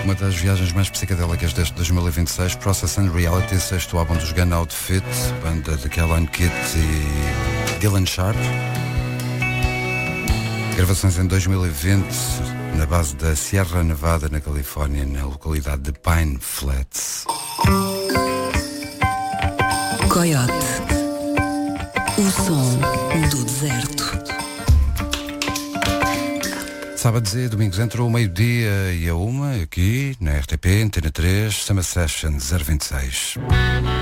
uma das viagens mais psicadélicas deste 2026, Process and Reality, sexto álbum dos Gun Outfit, banda de Caroline Kitt e Dylan Sharp. Gravações em 2020 na base da Sierra Nevada, na Califórnia, na localidade de Pine Flats. Coyote, o som do deserto. Sábados e domingos entre o meio-dia e a 1, aqui na RTP, Antena 3, Summer Session 026.